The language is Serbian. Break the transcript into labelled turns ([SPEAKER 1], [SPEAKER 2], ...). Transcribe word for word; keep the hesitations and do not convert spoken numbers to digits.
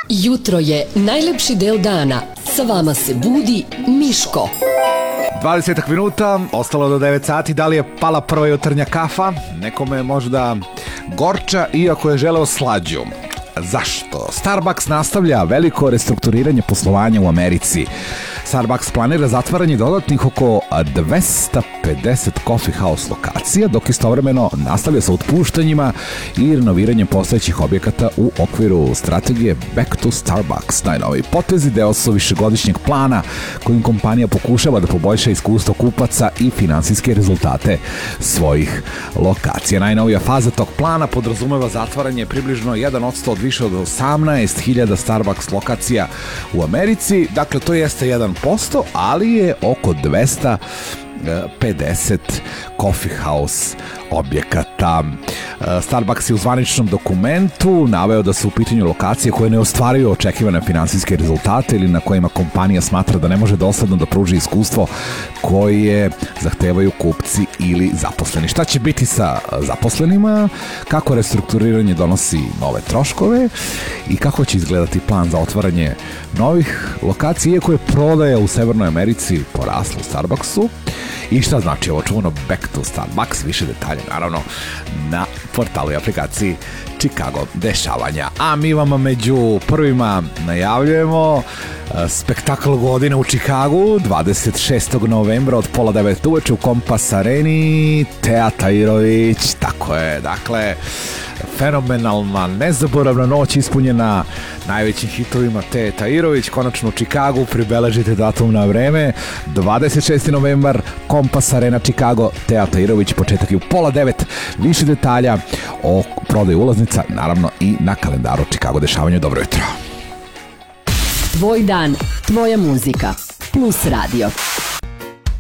[SPEAKER 1] Jutro je najlepši del dana. Sa vama se budi Miško.
[SPEAKER 2] dvadeset minuta, ostalo do devet sati. Da li je pala prva jutarnja kafa? Nekome je možda gorča, iako je želeo slađu. Zašto? Starbucks nastavlja veliko restrukturiranje poslovanja u Americi. Starbucks planira zatvaranje dodatnih oko dvesta pedeset coffee house lokacija, dok istovremeno nastavlja sa otpuštanjima i renoviranjem postojećih objekata u okviru strategije Back to Starbucks. Najnoviji potezi deo su višegodišnjeg plana kojim kompanija pokušava da poboljša iskustvo kupaca i finansijske rezultate svojih lokacija. Najnovija faza tog plana podrazumeva zatvaranje približno jedan posto od više od osamnaest hiljada Starbucks lokacija u Americi. Dakle, to jeste jedan posto, ali je oko dvesta pedeset coffee house objekata. Starbucks je u zvaničnom dokumentu naveo da su u pitanju lokacije koje ne ostvaruju očekivane finansijske rezultate ili na kojima kompanija smatra da ne može dosledno da pruži iskustvo koje zahtevaju kupci ili zaposleni. Šta će biti sa zaposlenima? Kako restrukturiranje donosi nove troškove i kako će izgledati plan za otvaranje novih lokacija, iako je prodaja u Severnoj Americi porasla u Starbucksu? I šta znači ovo čuvano Back to Starbucks? Više detalje naravno na portalu i aplikaciji Chicago dešavanja. A mi vam među prvima najavljujemo spektakl godine u Chicagu dvadeset šestog novembra od pola devet uveče u Kompas Areni. Teja Tahirović, tako je, dakle fenomenalna, nezaboravna noć ispunjena najvećim hitovima Teje Tahirović. Konačno u Chicagu, pribeležite datum na vreme, dvadeset šesti novembar, Kompas Arena Chicago, Teja Tahirović, početak je u pola devet. Više detalja o prodaju ulaznica, naravno i na kalendaru Chicago dešavanja. Dobro jutro.
[SPEAKER 1] Tvoj dan, tvoja muzika, Plus radio.